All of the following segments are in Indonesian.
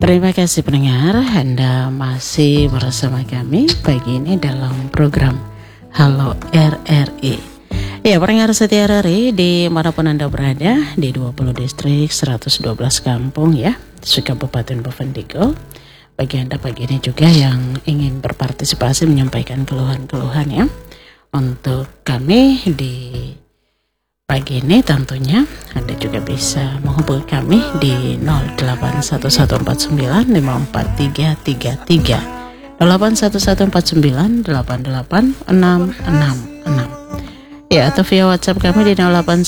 Terima kasih pendengar, Anda masih bersama kami pagi ini dalam program Halo RRI. Ya, pendengar setia RRI dimanapun Anda berada, di 20 distrik, 112 kampung ya, Kabupaten Bovendigul. Bagi Anda pagi ini juga yang ingin berpartisipasi menyampaikan keluhan-keluhan ya, untuk kami di pagi ini tentunya Anda juga bisa menghubungi kami di 0811495433 081149886666 ya, atau via WhatsApp kami di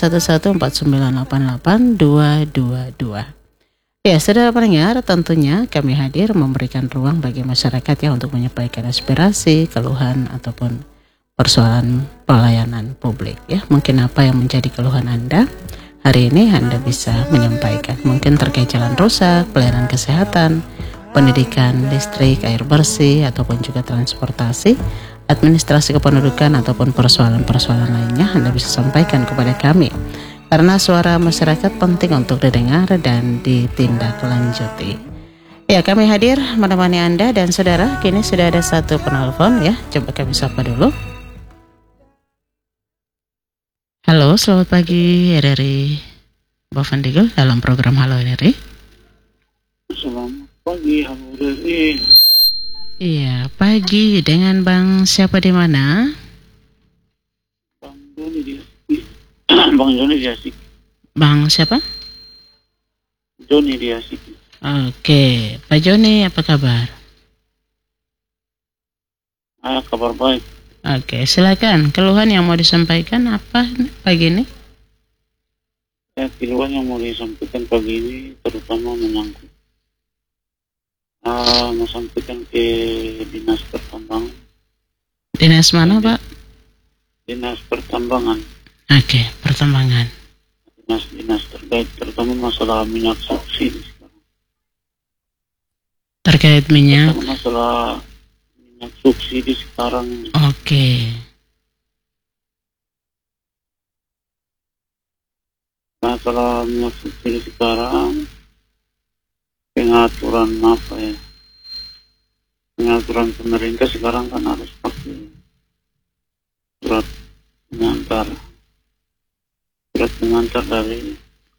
081149882222. Ya, saudara pendengar, tentunya kami hadir memberikan ruang bagi masyarakat ya untuk menyampaikan aspirasi, keluhan ataupun persoalan pelayanan publik ya. Mungkin apa yang menjadi keluhan Anda hari ini Anda bisa menyampaikan. Mungkin terkait jalan rusak, pelayanan kesehatan, pendidikan, listrik, air bersih, ataupun juga transportasi, administrasi kependudukan, ataupun persoalan-persoalan lainnya Anda bisa sampaikan kepada kami. Karena suara masyarakat penting untuk didengar dan ditindaklanjuti. Ya, kami hadir menemani Anda dan saudara. Kini sudah ada satu penelpon ya. Coba kami sapa dulu. Halo, selamat pagi RRI Bovendigul dalam program Halo RRI. Selamat pagi Halo RRI. Iya, pagi dengan Bang siapa di mana? Bang Joni di Asik. Bang Joni di Asik. Bang siapa? Joni di Asik. Oke, Pak Joni apa kabar? Kabar baik. Oke, silakan. Keluhan yang mau disampaikan apa pagi ini? Ya, keluhan yang mau disampaikan pagi ini terutama menyangkut mau sampaikan ke Dinas Pertambangan. Dinas mana, Pak? Dinas Pertambangan. Oke, Pertambangan. Dinas terkait terutama masalah minyak subsidi sekarang. Terkait minyak. Terutama masalah minyak subsidi sekarang. Oke. Masalah minyak subsidi sekarang, pengaturan apa ya? Pengaturan pemerintah sekarang kan harus pakai surat pengantar dari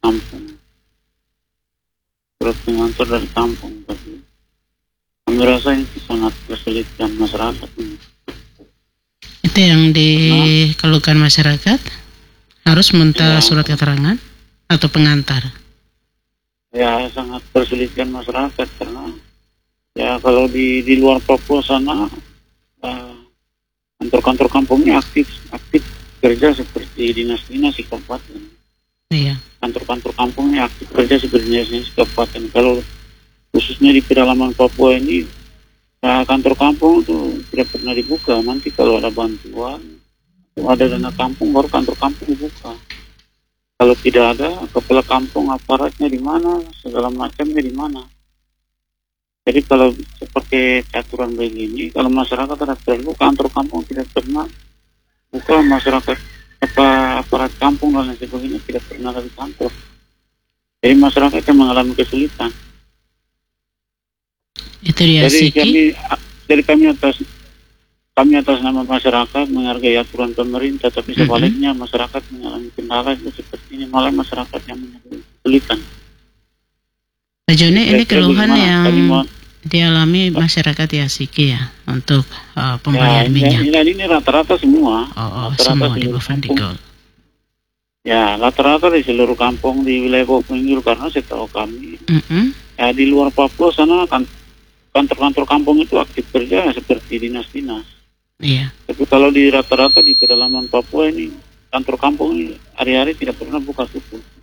kampung. Tapi kami rasa itu sangat kesulitan masyarakat ini. Itu yang dikeluhkan masyarakat harus minta surat keterangan atau pengantar. Ya, sangat kesulitan masyarakat karena ya kalau di luar Papua sana kantor-kantor kampungnya aktif kerja seperti dinas-dinas di kabupaten. Iya. Kantor-kantor kampungnya aktif kerja seperti dinas-dinas di kabupaten. Kalau khususnya di pedalaman Papua ini, kantor kampung itu tidak pernah dibuka. Nanti kalau ada bantuan atau ada dana kampung, baru kantor kampung dibuka. Kalau tidak ada, kepala kampung aparatnya di mana, segala macamnya di mana. Jadi kalau seperti aturan begini, kalau masyarakat ada perlu, kantor kampung tidak pernah buka, masyarakat aparat kampung dan lain sebagainya tidak pernah ada di kantor. Jadi masyarakat yang mengalami kesulitan. Itu dia. Jadi kami atas nama masyarakat menghargai aturan pemerintah, tapi sebaliknya masyarakat mengalami kendala itu seperti ini, malah masyarakat yang mengalami kesulitan. Pak Joni, ini keluhan yang dialami masyarakat di Asiki ya untuk pembelian minyak. Ini rata-rata semua. Semua di Bovendigul. Ya, rata-rata di seluruh kampung di wilayah Bovendigul, karena setahu kami ya di luar Papua sana kan kantor-kantor kampung itu aktif kerja seperti dinas-dinas. Iya. Tapi kalau di rata-rata di pedalaman Papua ini kantor kampung ini hari-hari tidak pernah buka tutup.